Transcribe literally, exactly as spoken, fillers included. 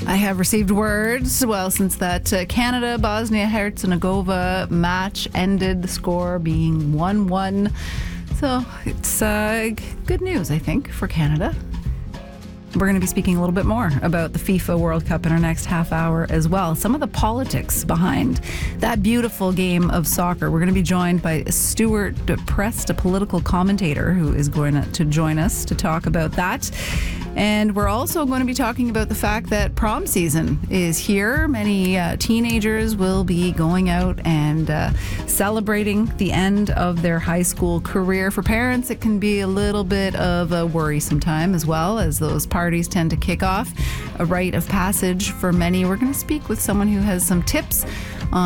I have received words, well, since that uh, Canada-Bosnia-Herzegovina match ended, the score being one one. So it's uh, good news, I think, for Canada. We're going to be speaking a little bit more about the FIFA World Cup in our next half hour as well. Some of the politics behind that beautiful game of soccer. We're going to be joined by Stuart Prest, a political commentator who is going to join us to talk about that. And we're also going to be talking about the fact that prom season is here. Many uh, teenagers will be going out and uh, celebrating the end of their high school career. For parents, it can be a little bit of a worrisome time as well, as those parties tend to kick off a rite of passage for many. We're going to speak with someone who has some tips